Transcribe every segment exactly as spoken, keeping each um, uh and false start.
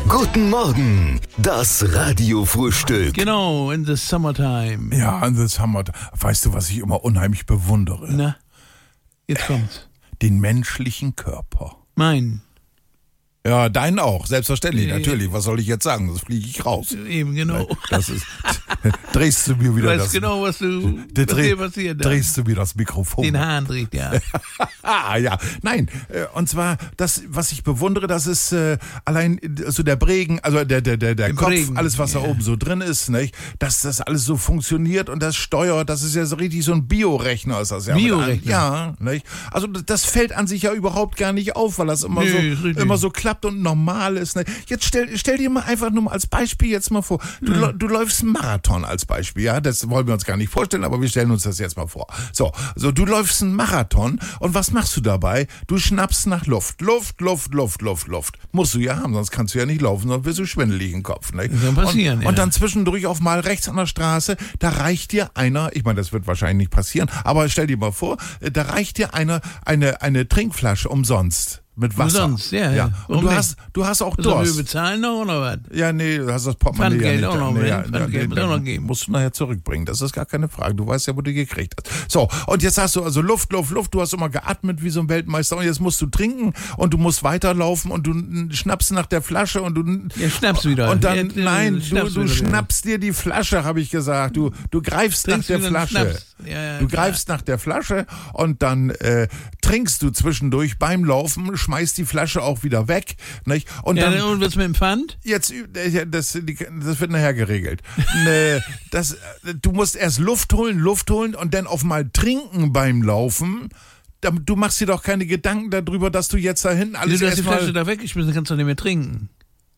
Guten Morgen, das Radiofrühstück. Genau, in the summertime. Ja, in the summertime. Weißt du, was ich immer unheimlich bewundere? Na, jetzt kommt's. Den menschlichen Körper. Mein. Ja, deinen auch, selbstverständlich, Äh, natürlich. Was soll ich jetzt sagen? Das fliege ich raus. Eben, genau. Das ist, drehst du mir Du wieder weißt das, genau, was du, der was dreh, dir passiert. dann. drehst du mir das Mikrofon. Den Hahn dreht, ja. Ah, ja, nein, äh, und zwar, das, was ich bewundere, das ist äh, allein äh, so der Bregen, also der, der, der, der Der Kopf, Bregen, alles, was ja. da oben so drin ist, nicht? Dass das alles so funktioniert und das steuert, das ist ja so richtig so ein Biorechner, ist das ja. Biorechner? Ja, nicht? Also das fällt an sich ja überhaupt gar nicht auf, weil das immer, Nee, so, ist richtig. immer so klappt und normal ist. Nicht? Jetzt stell, stell dir mal einfach nur mal als Beispiel jetzt mal vor, du, Mhm. lau- du läufst einen Marathon als Beispiel, ja, das wollen wir uns gar nicht vorstellen, aber wir stellen uns das jetzt mal vor. So, so du läufst einen Marathon und was machst du dabei? Du schnappst nach Luft, Luft, Luft, Luft, Luft, Luft. Musst du ja haben, sonst kannst du ja nicht laufen, sonst wirst du schwindelig im Kopf. Nicht? Das kann passieren, und, ja. und dann zwischendurch auf mal rechts an der Straße, da reicht dir einer, ich meine, das wird wahrscheinlich nicht passieren, aber stell dir mal vor, da reicht dir einer eine, eine Trinkflasche umsonst. Mit Wasser. Umsonst, ja, ja. Und Warum du nicht? hast, du hast auch Sollen wir Durst. bezahlen noch oder was? Ja, nee, du hast das Portemonnaie Pfandgeld ja nicht. auch noch, nee, ne? ja, Pfandgeld muss auch noch geben. Musst du nachher zurückbringen, das ist gar keine Frage. Du weißt ja, wo du gekriegt hast. So, und jetzt hast du also Luft, Luft, Luft, du hast immer geatmet wie so ein Weltmeister und jetzt musst du trinken und du musst weiterlaufen und du schnappst nach der Flasche und du... Ja, schnappst wieder. Und dann, Jetzt, äh, nein, du, schnappst du wieder. schnappst dir die Flasche, habe ich gesagt. Du, du greifst Trinkst nach der wieder einen Flasche. Schnaps. Ja, ja, du klar. greifst nach der Flasche und dann äh, trinkst du zwischendurch beim Laufen, schmeißt die Flasche auch wieder weg. Nicht? Und Ja, dann, und was mit dem Pfand? Jetzt, äh, das, die- das wird nachher geregelt. Ne, das, äh, du musst erst Luft holen, Luft holen und dann auf mal trinken beim Laufen. Da- Du machst dir doch keine Gedanken darüber, dass du jetzt da hinten alles Du hast die Flasche erstmal... da weggeschmissen, kannst du nicht mehr trinken.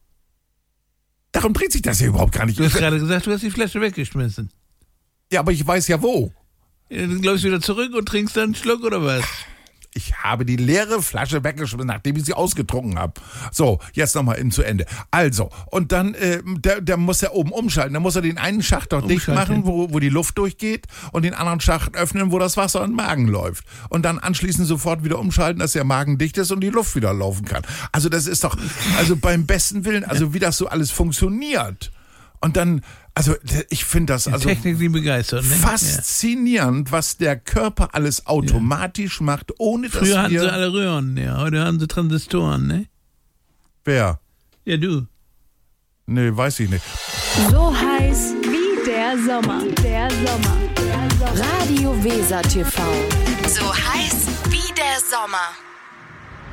Darum dreht sich das ja überhaupt gar nicht. Du hast gerade gesagt, du hast die Flasche weggeschmissen. Ja, aber ich weiß ja wo. Ja, Dann läufst du wieder zurück und trinkst dann einen Schluck oder was? Ich habe die leere Flasche weggeschmissen, nachdem ich sie ausgetrunken habe. So, jetzt nochmal in zu Ende. Also, und dann, äh, der, der muss ja oben umschalten. Da muss er den einen Schacht doch dicht Umschalten. machen, wo, wo die Luft durchgeht und den anderen Schacht öffnen, wo das Wasser in den Magen läuft. Und dann anschließend sofort wieder umschalten, dass der Magen dicht ist und die Luft wieder laufen kann. Also das ist doch, also beim besten Willen, also wie das so alles funktioniert. Und dann, also ich finde das also Technik, die begeistert, ne? faszinierend, was der Körper alles automatisch macht, ohne Ja. dass Früher hatten wir... sie alle Röhren, ja. Heute haben sie Transistoren, ne? Wer? Ja, du. Nee, weiß ich nicht. So heiß wie der Sommer. Der Sommer. Der Sommer. Radio Weser T V. So heiß wie der Sommer.